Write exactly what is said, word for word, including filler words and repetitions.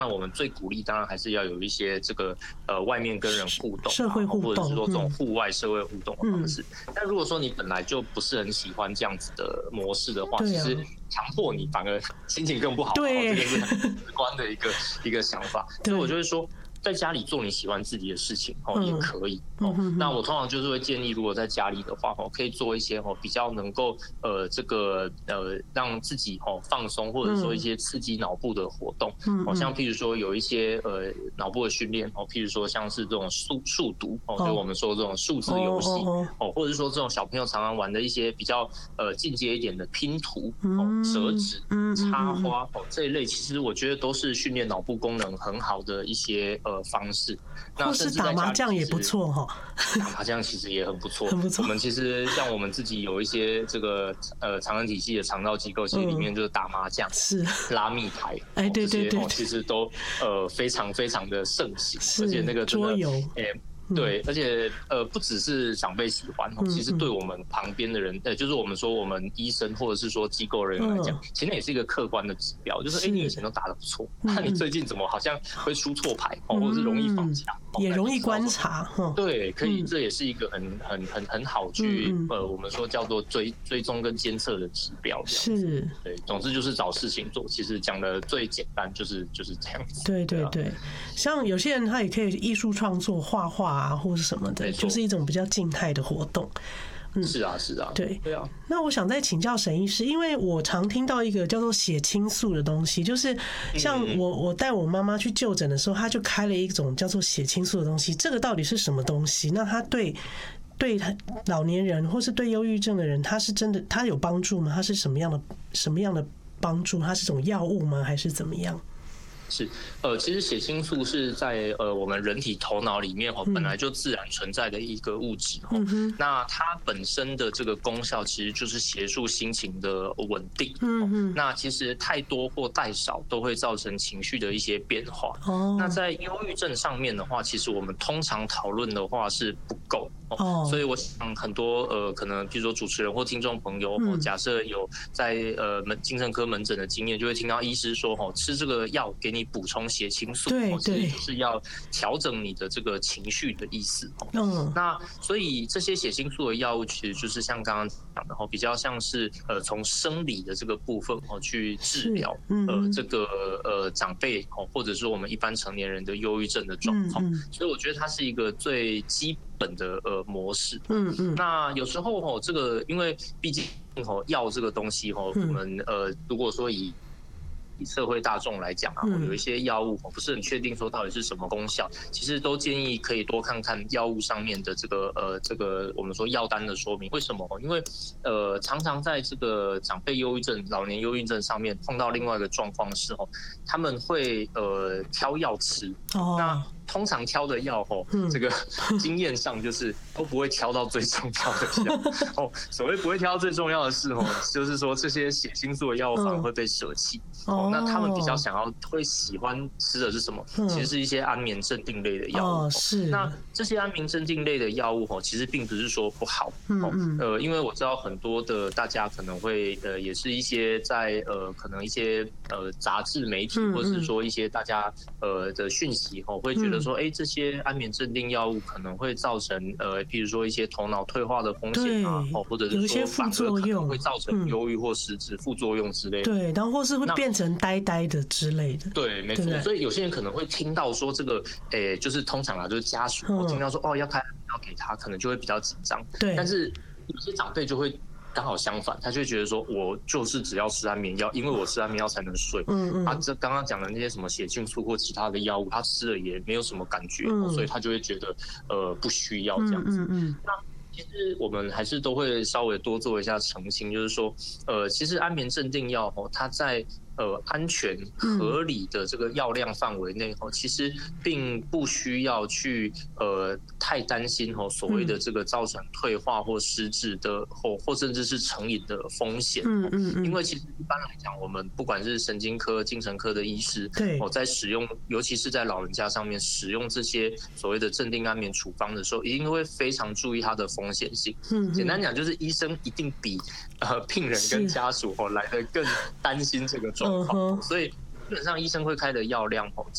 那我们最鼓励当然还是要有一些这个呃外面跟人互动、啊， 社会互动， 或者是说这种户外社会互动的方式。嗯、但如果说你本来就不是很喜欢这样子的模式的话，啊、其实强迫你反而心情更不好。 对， 这个是很直观的一个一个想法。所以我就会说，在家里做你喜欢自己的事情哦、嗯、也可以哦、嗯。那我通常就是会建议，如果在家里的话哦，可以做一些哦比较能够呃这个呃让自己哦放松，或者说一些刺激脑部的活动。嗯，哦，像譬如说有一些呃脑部的训练哦，譬如说像是这种数数独哦，就我们说这种数字游戏哦，或者是说这种小朋友常常玩的一些比较呃进阶一点的拼图哦、折纸、插花哦这一类，其实我觉得都是训练脑部功能很好的一些呃方式。 或是打麻将也不错哈， 打麻将其实也很不错， 很不错。 我们其实像我们自己有一些这个呃长庚体系的长照机构，其实里面就是打麻将、 是拉密牌， 哎对对对， 其实都呃非常非常的盛行，而且那个桌游， 哎。对，而且呃，不只是长辈喜欢，其实对我们旁边的人，呃，就是我们说我们医生或者是说机构人员来讲，其实也是一个客观的指标，就是哎，你以前都打得不错，那你最近怎么好像会出错牌，或者是容易放假， 也容易观察， 对，可以，这也是一个很很很很好去呃，我们说叫做追追踪跟监测的指标， 是， 对，总之就是找事情做，其实讲的最简单就是就是这样子， 对对对，像有些人他也可以艺术创作，画画。啊，或是什么的，就是一种比较静态的活动。 嗯，是啊，是啊， 对对啊。 那我想再请教沈医师，因为我常听到一个叫做血清素的东西，就是像我我带我妈妈去就诊的时候，她就开了一种叫做血清素的东西。这个到底是什么东西？那它对对老年人或是对忧郁症的人，它是真的它有帮助吗？它是什么样的什么样的帮助？它是种药物吗？还是怎么样？ 是，呃，其实血清素是在呃我们人体头脑里面哦，本来就自然存在的一个物质哦。嗯、那它本身的这个功效其实就是协助心情的稳定。嗯、那其实太多或太少都会造成情绪的一些变化。哦、那在忧郁症上面的话，其实我们通常讨论的话是不够。哦、所以我想很多呃可能比如说主持人或听众朋友，嗯、假设有在呃门精神科门诊的经验，就会听到医师说哦，吃这个药给你补充血清素， 对对， 是要调整你的这个情绪的意思。嗯，那所以这些血清素的药物其实就是像刚刚讲的，比较像是呃从生理的这个部分哦去治疗呃这个呃长辈哦或者是我们一般成年人的忧郁症的状况。嗯嗯，所以我觉得它是一个最基本的呃模式。嗯嗯，那有时候哦这个因为毕竟哦药这个东西哦，我们呃如果说以以社会大众来讲啊，有一些药物不是很确定说到底是什么功效，其实都建议可以多看看药物上面的这个呃这个我们说药单的说明。为什么？因为呃常常在这个长辈忧郁症、老年忧郁症上面碰到另外一个状况是哦，他们会呃挑药吃。哦，那通常挑的药哦，这个经验上就是都不会挑到最重要的药。哦，所谓不会挑到最重要的是哦，就是说这些血清素的药反而会被舍弃。哦，那他们比较想要会喜欢吃的是什么？其实是一些安眠镇定类的药物。 哦，是。 那这些安眠镇定类的药物哦，其实并不是说不好。嗯呃，因为我知道很多的大家可能会呃，也是一些在呃，可能一些呃杂志媒体，或者是说一些大家呃的讯息哦，会觉得说，哎，这些安眠镇定药物可能会造成呃，譬如说一些头脑退化的风险啊，哦，或者是说反而可能会造成忧郁或失智副作用之类的。 对，然后或是会变成呆呆的之类的。 对，没错。所以有些人可能会听到说这个，诶，就是通常啊，就是家属我听到说哦要开要给他，可能就会比较紧张。 对。 但是有些长辈就会刚好相反，他就会觉得说我就是只要吃安眠药，因为我吃安眠药才能睡。嗯嗯。啊，这刚刚讲的那些什么血清素或其他的药物，他吃了也没有什么感觉，所以他就会觉得呃不需要这样子。嗯嗯。那其实我们还是都会稍微多做一下澄清，就是说，呃，其实安眠镇定药哦，它在呃安全合理的这个药量范围内哦，其实并不需要去呃太担心哦所谓的这个造成退化或失智的或或甚至是成瘾的风险。嗯嗯。因为其实一般来讲，我们不管是神经科、精神科的医师，对，哦，在使用，尤其是在老人家上面使用这些所谓的镇定安眠处方的时候，一定会非常注意它的风险性。嗯。简单讲，就是医生一定比呃病人跟家属哦来得更担心这个状况。所以基本上医生会开的药量哦，